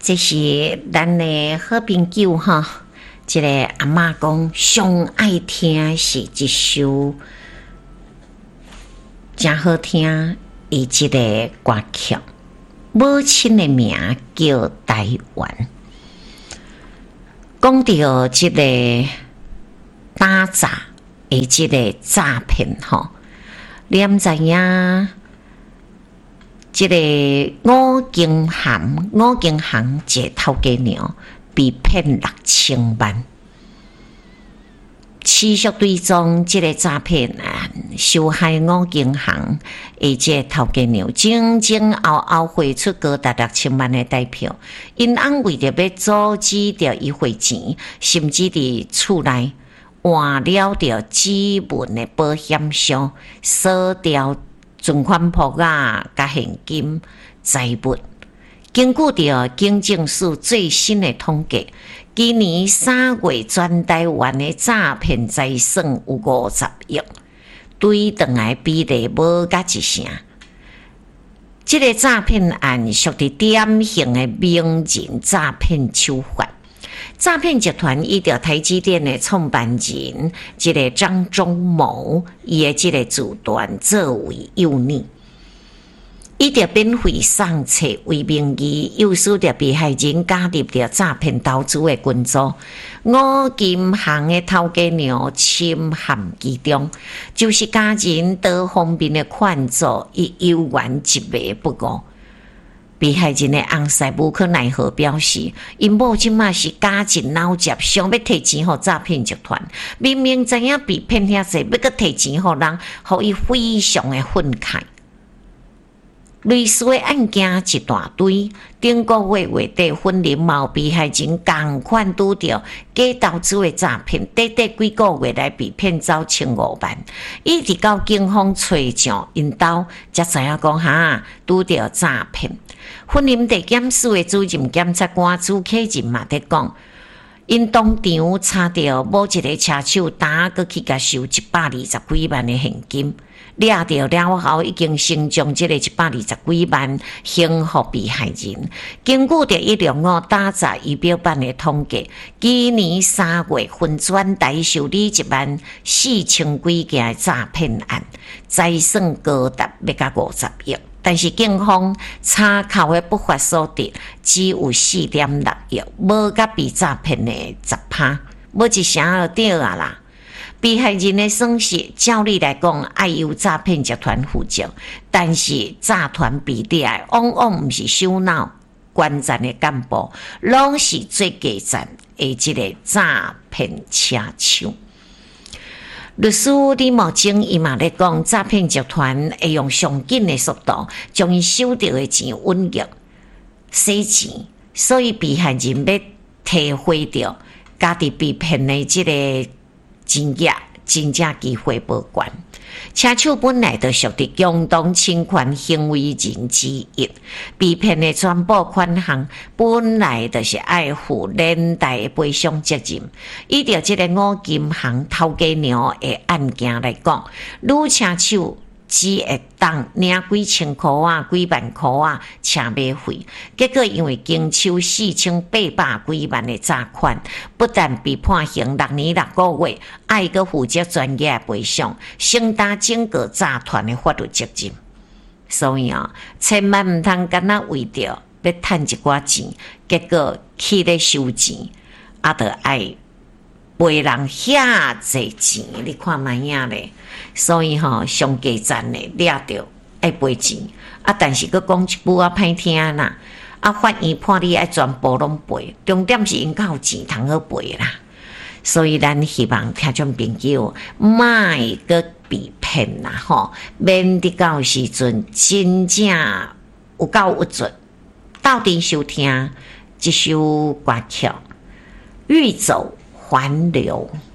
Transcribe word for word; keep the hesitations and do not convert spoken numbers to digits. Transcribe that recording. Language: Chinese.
这是咱的好朋友哈，这个阿嬷讲上爱听是一首真好听伊这个歌曲，母亲的名叫台湾。讲到这个打诈的这个诈骗吼，你毋知影？这个五金行，五金行一个头家娘被骗六千万，持续追踪这个诈骗案，受害五金行的这个头家娘前前后后汇出高达六千万的代票，因翁为着要阻止着伊汇钱，甚至伫厝内换了着指纹的保险箱，锁掉存款簿啊，甲现金财物。根据着警政署最新的统计，今年三月全台湾的诈骗财算有五十亿，对等来比例无甲一成。这个诈骗案属于典型的名人诈骗手法。诈骗集团依照台积电的创办人这个张忠谋，伊的这个主段作为诱拟，以着免费送册为名义，诱使着被害人加入着诈骗投资的群组，五金行的头家娘深陷其中，就是家人多方面的劝阻，伊有缘一枚不顾。被害人的翁婿无可奈何表示，因某即马是家境脑折，想要摕钱予诈骗集团，明明知影被骗遐济，要搁摕钱予人，互伊非常的愤慨。类似的案件一大堆，顶个月月底分零毛被害人同款拄着假投资的诈骗，短短几个月来被骗走千五万，一直到警方找上因兜，才知影讲哈拄着诈骗。婚姻地检署的主任检察官朱启仁嘛在讲，因当场查到某一个车手打过去甲收一百二十几万的现金，掠到了后已经先将这个一百二十几万还予被害人。根据着一零五打诈仪表板的统计，今年三月份全台受理一万四千几件的诈骗案，财算高达要到五十亿。但是警方查扣的不法所得只有四点六亿，无甲被诈骗的十趴，无一成就对啊啦。被害人的损失，照理来讲爱由诈骗集团负责，但是诈团比例往往毋是首脑关键的干部，拢是最基层的这个诈骗车手。律师李茂正伊嘛咧讲，诈骗集团会用上紧的速度将伊收到的钱稳入洗钱，所以被害人要体会到家己被骗的这个钱额，真正机会无悬。车手本来就属于共同侵权行为人之一，被骗的全部款项本来就是爱负连带的赔偿责任。依照这个五金行头家娘的案件来讲，女车手只会当领几千块啊、几万块啊车马费，结果因为经手四千八百几万的诈款，不但被判刑六年六个月，还阁负责专业赔偿，承担整个诈团的法律责任。所以啊，千万唔通干那为着要赚一寡钱，结果去咧收钱，啊，得爱赔人遐济钱，你看哪样咧？所以吼、哦，上基层咧掠着爱赔钱，啊，但是佮讲一句啊歹听啦，啊，法院判你爱全部拢赔，重点是因较有钱通好赔啦。所以咱希望听众朋友莫佮被骗啦吼，免得到时阵真正有够有准。到底收听这首歌曲《欲走还留》。